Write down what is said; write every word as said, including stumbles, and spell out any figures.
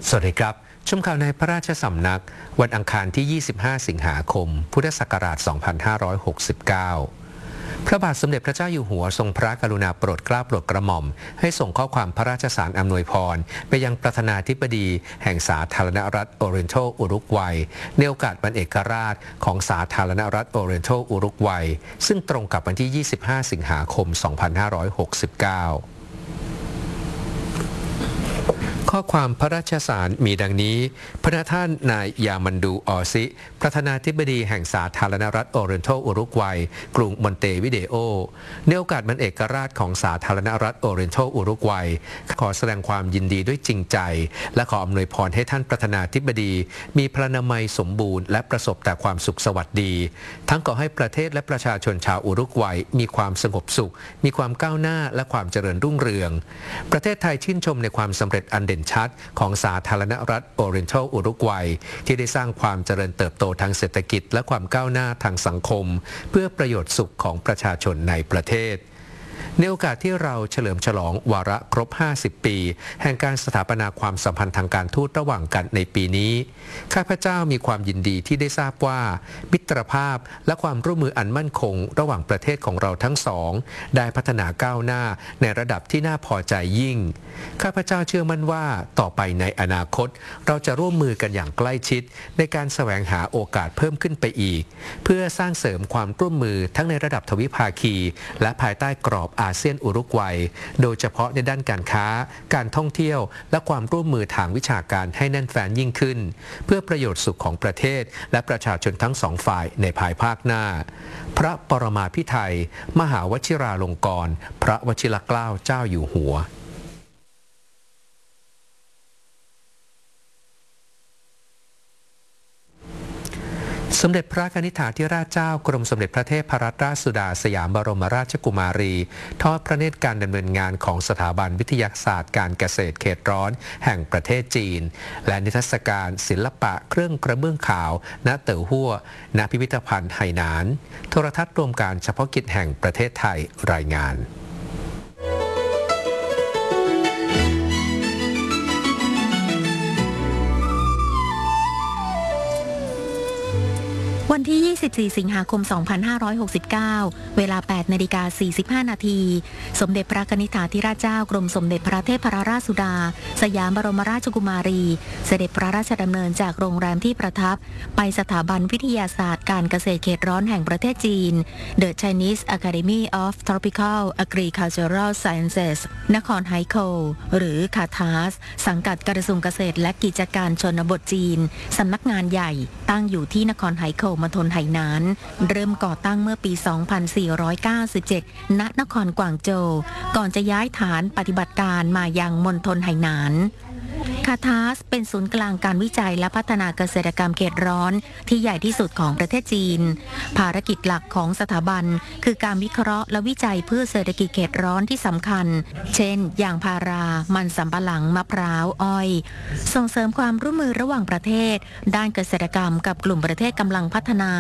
สวัสดีครับชมข่าวในพระราชสำนักวันอังคารที่ ยี่สิบห้า สิงหาคม พุทธศักราช สองพันห้าร้อยหกสิบเก้า พระบาทสมเด็จพระเจ้าอยู่หัวทรงพระกรุณาโปรดเกล้าโปรดกระหม่อมให้ส่งข้อความพระราชสารอำนวยพรไปยังประธานาธิบดีแห่งสาธารณรัฐโอเรนโตอุรุกวัยในโอกาสวันเอกราชของสาธารณรัฐโอเรนโตอุรุกวัยซึ่งตรงกับวันที่ ยี่สิบห้า สิงหาคม สองพันห้าร้อยหกสิบเก้าข้อความพระราชสารมีดังนี้พระท่านนายยามันดูออซิประธานาธิบดีแห่งสาธารณรัฐโอเรนโตอุรุกวัยกรุงมอนเตวิเดโอในโอกาสวันเอกราชของสาธารณรัฐโอเรนโตอุรุกวัยขอแสดงความยินดีด้วยจริงใจและขออำนวยพรให้ท่านประธานาธิบดีมีพลานามัยสมบูรณ์และประสบแต่ความสุขสวัสดีทั้งขอให้ประเทศและประชาชนชาวอุรุกวัยมีความสงบสุขมีความก้าวหน้าและความเจริญรุ่งเรืองประเทศไทยชื่นชมในความสำเร็จอันเด่นชัดของสาธารณรัฐโอเรนโตอุรุกวัยที่ได้สร้างความเจริญเติบโตทางเศรษฐกิจและความก้าวหน้าทางสังคมเพื่อประโยชน์สุขของประชาชนในประเทศในโอกาสที่เราเฉลิมฉลองวาระครบห้าสิบปีแห่งการสถาปนาความสัมพันธ์ทางการทูตระหว่างกันในปีนี้ข้าพเจ้ามีความยินดีที่ได้ทราบว่ามิตรภาพและความร่วมมืออันมั่นคงระหว่างประเทศของเราทั้งสองได้พัฒนาก้าวหน้าในระดับที่น่าพอใจยิ่งข้าพเจ้าเชื่อมั่นว่าต่อไปในอนาคตเราจะร่วมมือกันอย่างใกล้ชิดในการแสวงหาโอกาสเพิ่มขึ้นไปอีกเพื่อสร้างเสริมความร่วมมือทั้งในระดับทวิภาคีและภายใต้กรอบอาเซียนอุรุกวัยโดยเฉพาะในด้านการค้าการท่องเที่ยวและความร่วมมือทางวิชาการให้แน่นแฟ้นยิ่งขึ้นเพื่อประโยชน์สุขของประเทศและประชาชนทั้งสองฝ่ายในภายภาคหน้าพระปรมาภิไธยมหาวชิราลงกรณ์พระวชิรเกล้าเจ้าอยู่หัวสมเด็จพระกนิษฐาธิราชเจ้ากรมสมเด็จพระเทพรัตนราชสุดาสยามบรมราชกุมารีทอดพระเนตรการดำเนินงานของสถาบันวิทยาศาสตร์การเกษตรเขตร้อนแห่งประเทศจีนและนิทรรศการศิลปะเครื่องกระเบื้องขาวณเต๋อฮั่วณพิพิธภัณฑ์ไหหนานโทรทัศน์รวมการเฉพาะกิจแห่งประเทศไทยรายงานวันที่ ยี่สิบสี่ สิงหาคม สองพันห้าร้อยหกสิบเก้า เวลา แปดนาฬิกาสี่สิบห้า นาที สมเด็จพระกนิษฐาธิราชเจ้ากรมสมเด็จพระเทพรัตนราชสุดาสยามบรมราชกุมารีเสด็จพระราชดำเนินจากโรงแรมที่ประทับไปสถาบันวิทยาศาสตร์การเกษตรเขตร้อนแห่งประเทศจีน The Chinese Academy of Tropical Agricultural Sciences นครไฮโคลหรือคาทาสสังกัดกระทรวงเกษตรและกิจการชนบทจีนสำนักงานใหญ่ตั้งอยู่ที่นครไฮโคลมณฑลไหหนานเริ่มก่อตั้งเมื่อปี สองพันสี่ร้อยเก้าสิบเจ็ด ณ นครกวางโจวก่อนจะย้ายฐานปฏิบัติการมายังมณฑลไหหนานคาทาสเป็นศูนย์กลางการวิจัยและพัฒนาเกษตรกรรมเขตร้อนที่ใหญ่ที่สุดของประเทศจีนภารกิจหลักของสถาบันคือการวิเคราะห์และวิจัยพืชเศรษฐกิจเขตร้อนที่สำคัญเช่นยางพารามันสำปะหลังมะพร้าวอ้อยส่งเสริมความร่วมมือระหว่างประเทศด้านเกษตรกรรมกับกลุ่มประเทศกำลังพัฒนา